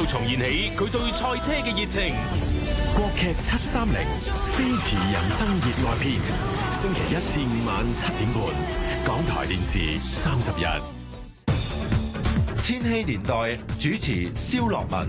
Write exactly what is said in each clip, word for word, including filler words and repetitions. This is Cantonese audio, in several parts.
重燃起佢對賽車嘅熱情。 國劇七三零飛馳人生熱愛篇，星期一至五晚七點半，港台電視三十日。 千禧年代主持蕭樂文。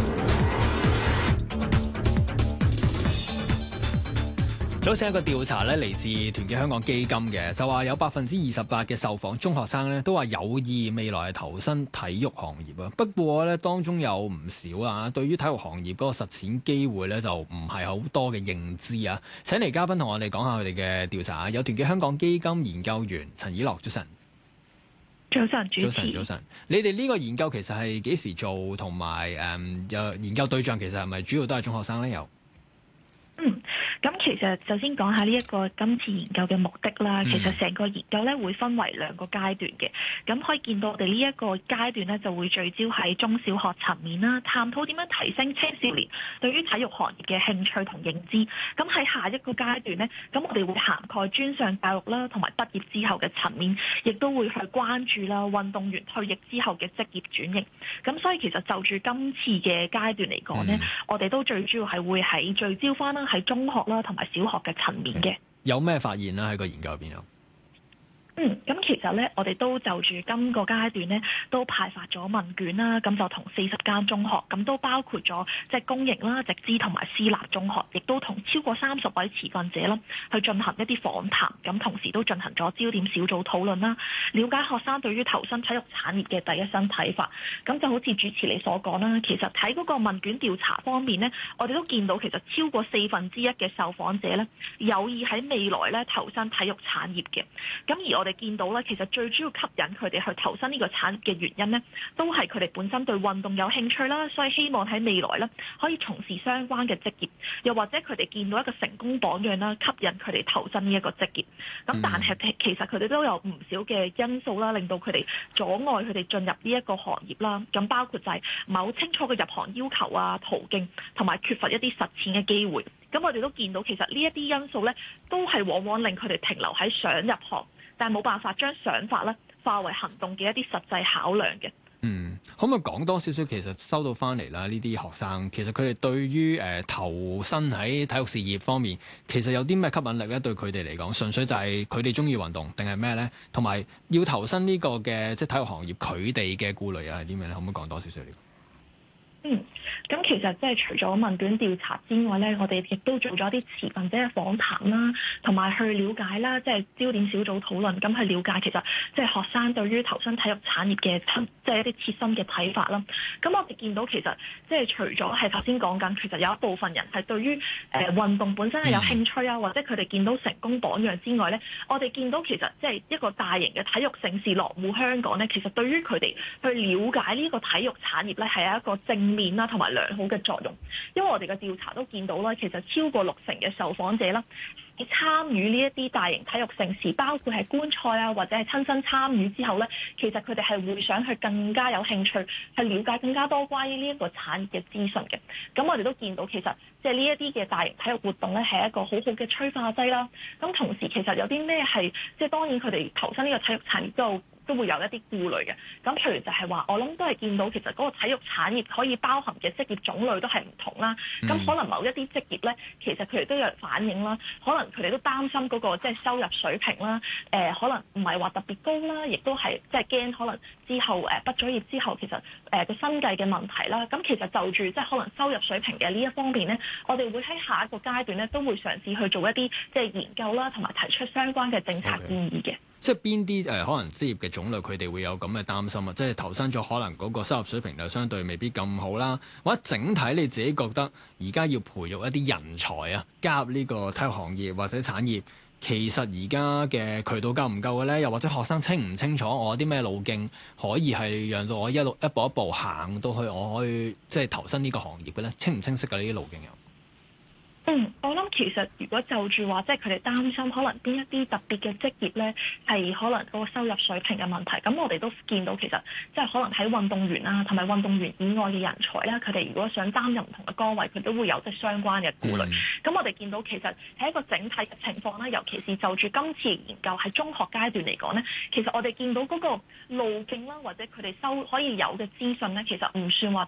早前一個調查咧，嚟自團結香港基金嘅，就話有百分之二十八嘅受訪中學生咧，都話有意未來係投身體育行業啊。不過咧，當中有唔少啊，對於體育行業嗰個實踐機會咧，就唔係好多嘅認知啊。請嚟嘉賓同我哋講下佢哋嘅調查啊。有團結香港基金研究員陳以樂，早晨。 早晨，主持。 早晨，早晨。你哋呢個研究其實係幾時做，同埋誒有研究對象其實係咪主要都係中學生咧？有。 嗯，咁其實首先講下呢一個今次研究嘅目的啦。其實成個研究咧會分為兩個階段嘅。咁可以見到我哋呢一個階段咧就會聚焦喺中小學層面啦，探討點樣提升青少年對於體育行業嘅興趣同認知。咁喺下一個階段咧，咁我哋會涵蓋專上教育啦，同埋畢業之後嘅層面，亦都會去關注啦運動員退役之後嘅職業轉型。咁所以其實就住今次嘅階段嚟講咧，嗯、我哋都最主要係會喺聚焦翻啦。喺中學啦，同埋小學嘅層面嘅， 有咩發現啦？喺個研究入邊有。 嗯，咁其實咧，我哋都就住今個階段咧，都派發咗問卷啦，咁就同四十間中學，咁都包括咗即係公營啦、直資同埋私立中學，亦都同超過三十位持份者啦，去進行一啲訪談，咁同時都進行咗焦點小組討論啦，了解學生對於投身體育產業嘅第一身睇法。咁就好似主持你所講啦，其實喺嗰個問卷調查方面咧，我哋都見到其實超過四分之一嘅受訪者咧，有意喺未來咧投身體育產業嘅。咁而我我哋見到咧，其實最主要吸引佢哋去投身呢個產業嘅原因呢，都係佢哋本身對運動有興趣啦，所以希望喺未來咧可以從事相關嘅職業，又或者佢哋見到一個成功榜樣啦，吸引佢哋投身呢一個職業。咁但係其實佢哋都有唔少嘅因素啦，令到佢哋阻礙佢哋進入呢一個行業啦。咁包括就係唔係好清楚嘅入行要求啊、途徑，同埋缺乏一啲實踐嘅機會。咁我哋都見到其實呢一啲因素咧，都係往往令佢哋停留喺想入行，但係冇辦法將想法咧化為行動嘅一啲實際考量嘅。 嗯，可唔可以講多少少？其實收到翻嚟啦，呢啲學生其實佢哋對於誒、呃、投身喺體育事業方面，其實有啲咩吸引力咧？對佢哋嚟講，純粹就係佢哋中意運動，定係咩咧？同埋要投身呢個嘅即係體育行業，佢哋嘅顧慮又係啲咩咧？可唔可以講多少少呢個？ 嗯，咁其實即係除咗問卷調查之外咧，我哋亦都做咗一啲持份者嘅訪談啦，同埋去了解啦，即係焦點小組討論，咁去了解其實即係學生對於投身體育產業嘅即係一啲切身嘅睇法啦。咁我哋見到其實即係除咗係頭先講緊，其實有一部分人係對於誒運動本身係有興趣啊，或者佢哋見到成功榜樣之外咧，我哋見到其實即係一個大型嘅體育盛事落戶香港咧，其實對於佢哋去了解呢個體育產業咧係有一個正面啦，同埋良好嘅作用。因為我哋嘅調查都見到啦，其實超過六成嘅受訪者啦，喺參與呢一啲大型體育盛事，包括係觀賽啊，或者係親身參與之後咧，其實佢哋係會想去更加有興趣去了解更加多關於呢一個產業嘅資訊嘅。咁我哋都見到其實即係呢一啲嘅大型體育活動咧，係一個好好嘅催化劑啦。咁同時其實有啲咩係即係當然佢哋投身呢個體育產業之後，都會有一啲顧慮嘅。咁譬如就係話，我諗都係見到其實嗰個體育產業可以包含嘅職業種類都係唔同啦。咁、嗯、可能某一啲職業咧，其實佢哋都有反映啦。可能佢哋都擔心嗰個即係收入水平啦。誒、呃，可能唔係話特別高啦，亦都係即係驚可能之後誒畢咗業之後，其實誒個生計嘅問題啦。咁其實就住即係可能收入水平嘅呢一方面咧，我哋會喺下一個階段咧都會嘗試去做一啲即係研究啦，同埋提出相關嘅政策建議嘅。Okay. 即係邊啲誒可能職業嘅種類，佢哋會有咁嘅擔心啊？即係投身咗，可能嗰個收入水平就相對未必咁好啦。或者整體你自己覺得而家要培育一啲人才啊，加入呢個體育行業或者產業，其實而家嘅渠道夠唔夠嘅咧？又或者學生清唔清楚我有啲咩路徑可以係讓到我一路一步一步行到去我可以即係投身呢個行業嘅咧？清唔清晰嘅呢啲路徑有？ 嗯，我諗其實如果就住話，即係佢哋擔心可能邊一啲特別嘅職業咧，係可能嗰個收入水平嘅問題。咁我哋都見到其實即係可能喺運動員啊，同埋運動員以外嘅人才咧，佢哋如果想擔任唔同嘅崗位，佢都會有即係相關嘅顧慮。咁、嗯、我哋見到其實喺一個整體嘅情況啦，尤其是就住今次研究喺中學階段嚟講咧，其實我哋見到嗰個路徑啦，或者佢哋收可以有嘅資訊咧，其實唔算話